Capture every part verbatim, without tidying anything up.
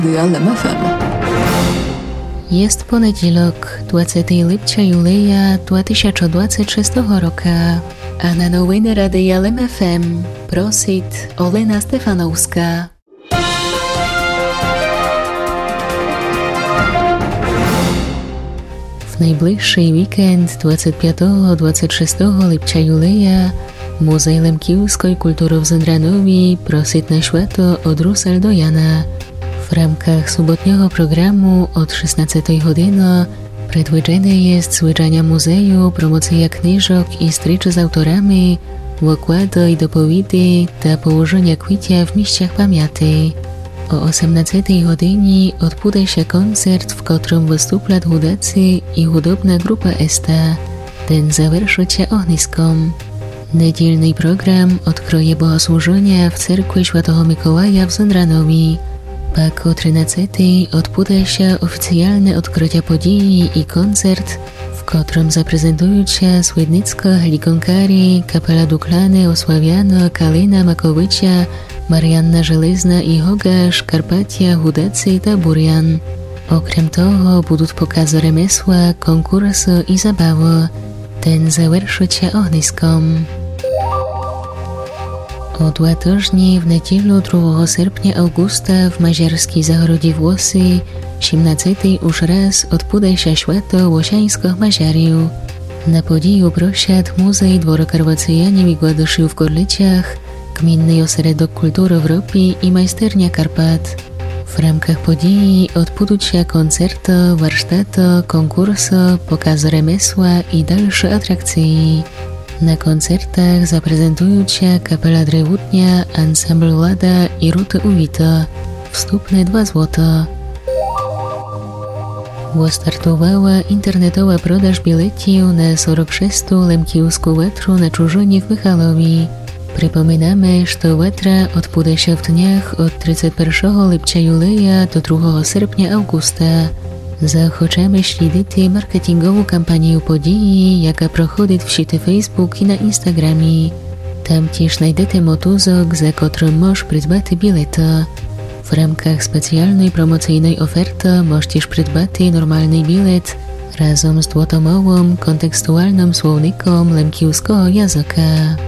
Dialem еф ем. Jest poniedziałek, dwudziestego lipca juleja dwa tysiące dwudziestego szóstego roku, a na nowiny Dialem еф ем prosi Olena Stefanowska. W najbliższy weekend dwudziestego piątego do dwudziestego szóstego lipca juleja Muzej Lemkівської kultury w Zendranowie prosi na święto od Rusal do Jana. W ramkach sobotniego programu od szesnastej godziny predwiedzone jest zwiedzanie muzeju, promocja książek i stryczy z autorami, wykłady i dopowiedzi dla położenia kwicia w miejscach pamięci. O osiemnastej godzinie odbędzie się koncert, w którym wystąpią hudacy i hudobna grupa Esta. Ten zaверszy się ogniskiem. Niedzielny program odkryje bogosłużenia w cerkwi Świętego Mikołaja w Zendranowie. Pak o trzynastej odbędzie się oficjalne odkrycie podii i koncert, w którym zaprezentują się Swidnicka, Helikonkari, Kapela Duklany, Osławiano, Kalina, Makowicza, Marianna Żelezna i Hogasz, Karpatia, Hudacy i Burian. Okrem toho będą pokazy remesła, konkursy i zabawy. Ten zaверszy się ogniskiem. O dwa tygodnie w niedzielę drugiego sierpnia Augusta w Maziarskiej Zagrodzie Włosy siedemnastej już raz odbędzie się święto łosiańskich Maziariów. Na podiju prosiad Muzej Dworokarwacjanie Wigładyszy w Gorlicach, Gminny Ośrodek Kultury Europy i Majsternia Karpat. W ramkach podii odbędą się koncerty, warsztaty, konkursy, pokazy remesła i dalsze atrakcje. Na koncertach zaprezentują się Kapela Drewutnia, Ansambl Lada i Ruty Uwita. Wstupne dwa złote. Wystartowała internetowa podaż biletów na czterdzieści sześć Lemkівську wetrу na Czurzynie w Michalowie. Przypominamy, że wetra odbędzie się w dniach od trzydziestego pierwszego lipca juleja do drugiego sierpnia Augusta. Zachęcamy śledzić marketingową kampanię podii, jaka prochodzi w sieci Facebook i na Instagramie. Tam też znajdziecie motuzok, za którym możesz przydbać bilety. W ramkach specjalnej promocyjnej oferty możesz też przydbać normalny bilet razem z dwutomowym kontekstualnym słownikiem lemkівського języka.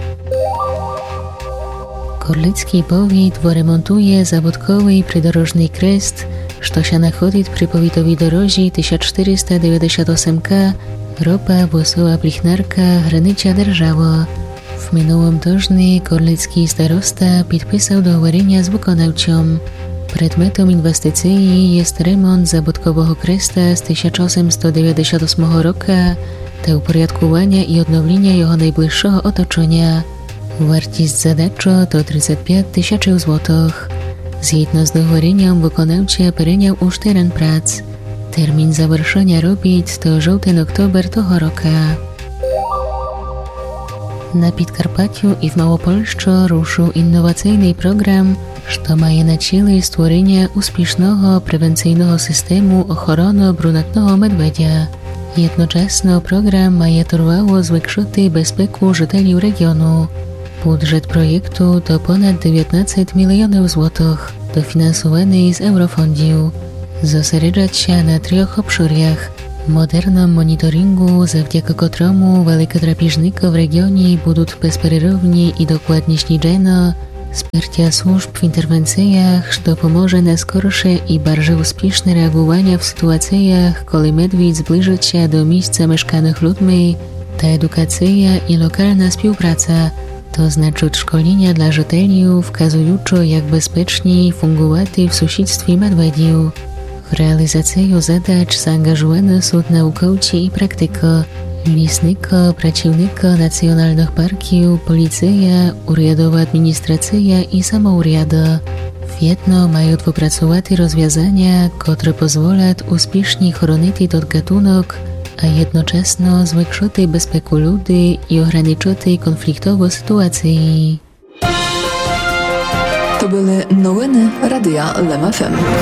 Gorlicki powiat wyremontuje zabytkowy przydrożny kres, co się nachodzi przy powiatowej drodze tysiąc czterysta dziewięćdziesiąt osiem K, ropa Wesoła Plichnarka, granica Dzierżawa. W minionym tygodniu gorlicki starosta podpisał dohoworzenie z wykonawcą. Przedmiotem inwestycji jest remont zabytkowego kresta z tysiąc osiemset dziewięćdziesiątego ósmego roku, dla uporządkowania i odnowienia jego najbliższego otoczenia. Wartość zadacza to trzydzieści pięć tysięcy złotych. Zgodnie z dohoworzeniem wykonawca pełnił już teren prac. Termin zaверszenia robić to żółty oktober tego roku. Na Podkarpaciu i w Małopolsce ruszył innowacyjny program, co ma na celu stworzenie uspiesznego prewencyjnego systemu ochrony brunatnego medwedzia. Jednocześnie program ma trwało zwiększyć bezpiekę życieli regionu. Budżet projektu to ponad dziewiętnaście milionów złotych, dofinansowany z eurofondów. Zosiedzieć się na trzech obszarach: modernym monitoringu, zawdzięki któremu wielkie drapieżniki w regionie będą bezprzerwnie i dokładnie śledzone, wsparcia służb w interwencjach, co pomoże na skorsze i bardziej uspieszne reagowanie w sytuacjach, kiedy medwiedź zbliży się do miejsc zamieszkanych ludźmi, ta edukacja i lokalna współpraca, to znaczy szkolenia dla życieli, wskazujące jak bezpiecznie fungować w sąsiedztwie medwedzi. W realizację zadań zaangażowani są naukowcy i praktycy, leśnicy, pracownicy nacjonalnych parków, policja, urządowa administracja i samourządy. W jedno mają wypracować rozwiązania, które pozwolą uspiesznie chronić ten gatunek, a jednocześnie zwiększyć bezpiekę ludzi i ograniczyć konfliktowe sytuacje. To były nowiny Radia Lem еф ем.